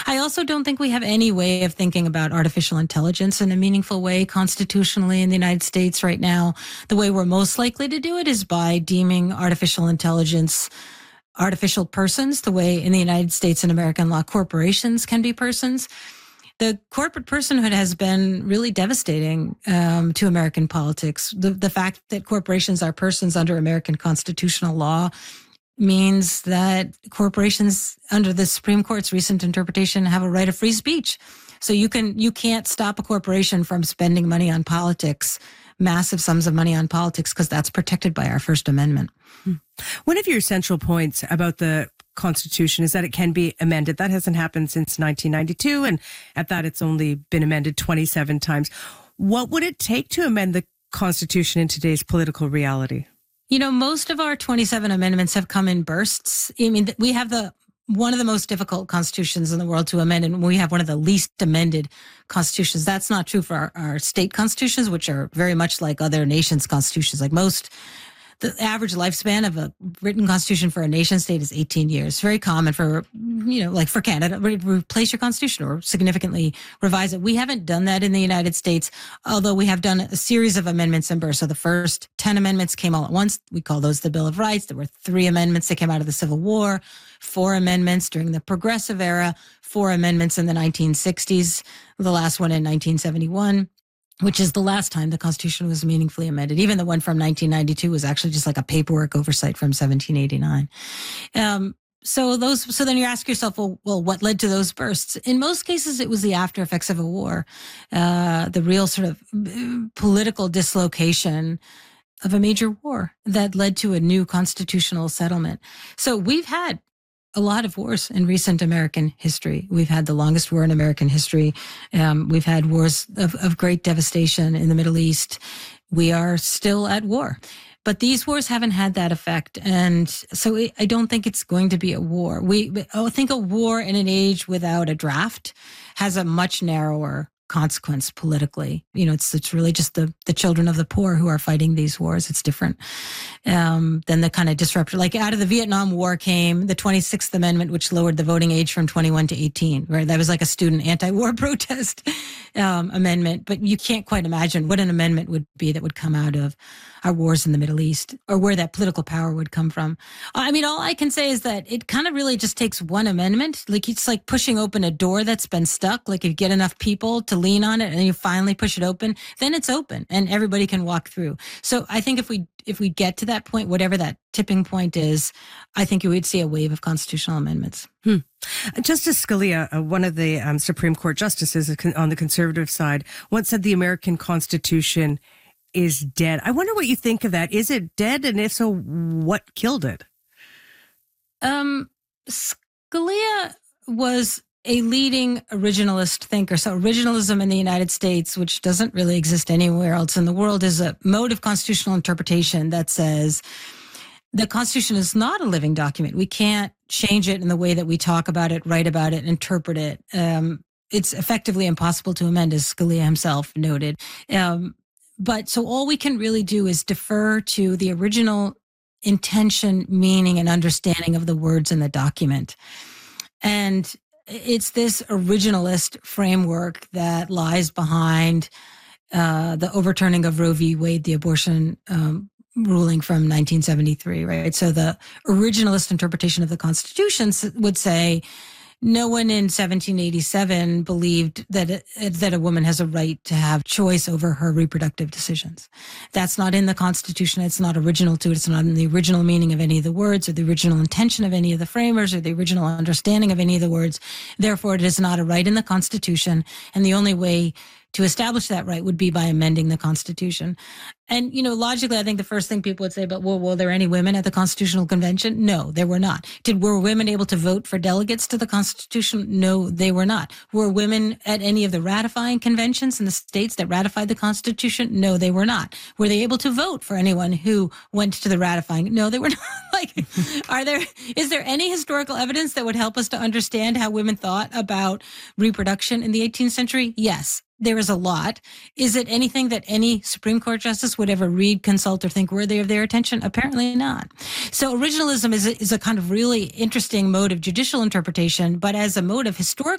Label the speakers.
Speaker 1: I also don't think we have any way of thinking about artificial intelligence in a meaningful way constitutionally in the United States right now. The way we're most likely to do it is by deeming artificial intelligence artificial persons, the way in the United States and American law corporations can be persons. The corporate personhood has been really devastating to American politics. The fact that corporations are persons under American constitutional law means that corporations, under the Supreme Court's recent interpretation, have a right of free speech. So you can't stop a corporation from spending money on politics, massive sums of money on politics, because that's protected by our First Amendment.
Speaker 2: One of your central points about the Constitution is that it can be amended. That hasn't happened since 1992, and at that, it's only been amended 27 times. What would it take to amend the Constitution in today's political reality?
Speaker 1: Most of our 27 amendments have come in bursts. I mean, we have one of the most difficult constitutions in the world to amend, and we have one of the least amended constitutions. That's not true for our state constitutions, which are very much like other nations' constitutions. The average lifespan of a written constitution for a nation state is 18 years. Very common for, for Canada, replace your constitution or significantly revise it. We haven't done that in the United States, although we have done a series of amendments in bursts. So the first 10 amendments came all at once. We call those the Bill of Rights. There were 3 amendments that came out of the Civil War, 4 amendments during the Progressive Era, 4 amendments in the 1960s, the last one in 1971. Which is the last time the Constitution was meaningfully amended. Even the one from 1992 was actually just like a paperwork oversight from 1789. So then you ask yourself, well, what led to those bursts? In most cases, it was the after effects of a war, the real sort of political dislocation of a major war that led to a new constitutional settlement. So we've had a lot of wars in recent American history. We've had the longest war in American history. We've had wars of great devastation in the Middle East. We are still at war. But these wars haven't had that effect. And so I don't think it's going to be a war. I think a war in an age without a draft has a much narrower consequence politically. It's really just the children of the poor who are fighting these wars. It's different than the kind of disruptor. Like out of the Vietnam War came the 26th Amendment, which lowered the voting age from 21 to 18, right? That was like a student anti-war protest amendment. But you can't quite imagine what an amendment would be that would come out of our wars in the Middle East, or where that political power would come from. I mean, all I can say is that it kind of really just takes one amendment. Like it's like pushing open a door that's been stuck. Like if you get enough people to lean on it and you finally push it open, then it's open and everybody can walk through. So I think if we get to that point, whatever that tipping point is, I think you would see a wave of constitutional amendments.
Speaker 2: Justice Scalia, one of the Supreme Court justices on the conservative side, once said the American Constitution is dead. I wonder what you think of that. Is it dead? And if so, what killed it?
Speaker 1: Scalia was a leading originalist thinker. So originalism in the United States, which doesn't really exist anywhere else in the world, is a mode of constitutional interpretation that says the Constitution is not a living document. We can't change it in the way that we talk about it, write about it, interpret it. It's effectively impossible to amend, as Scalia himself noted. But so all we can really do is defer to the original intention, meaning, and understanding of the words in the document. And it's this originalist framework that lies behind the overturning of Roe v. Wade, the abortion ruling from 1973, right? So the originalist interpretation of the Constitution would say, no one in 1787 believed that a woman has a right to have choice over her reproductive decisions. That's not in the Constitution. It's not original to it. It's not in the original meaning of any of the words or the original intention of any of the framers or the original understanding of any of the words. Therefore, it is not a right in the Constitution. And the only way to establish that right would be by amending the Constitution. And, logically, I think the first thing people would say, but were there any women at the Constitutional Convention? No, there were not. Were women able to vote for delegates to the Constitution? No, they were not. Were women at any of the ratifying conventions in the states that ratified the Constitution? No, they were not. Were they able to vote for anyone who went to the ratifying? No, they were not. Is there any historical evidence that would help us to understand how women thought about reproduction in the 18th century? Yes. There is a lot. Is it anything that any Supreme Court justice would ever read, consult, or think worthy of their attention? Apparently not. So originalism is a kind of really interesting mode of judicial interpretation, but as a mode of historical